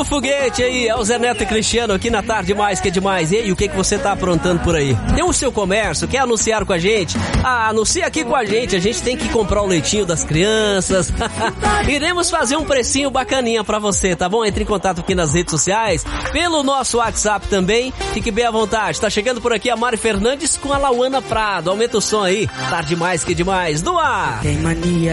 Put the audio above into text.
do foguete aí, é o Zé Neto e Cristiano aqui na Tarde Mais Que Demais. E aí, o que você tá aprontando por aí? Tem o seu comércio, quer anunciar com a gente? Ah, anuncia aqui com a gente tem que comprar o leitinho das crianças. Iremos fazer um precinho bacaninha pra você, tá bom? Entre em contato aqui nas redes sociais, pelo nosso WhatsApp também, fique bem à vontade. Tá chegando por aqui a Mari Fernandes com a Lauana Prado. Aumenta o som aí, Tarde Mais Que Demais, no ar. Tem mania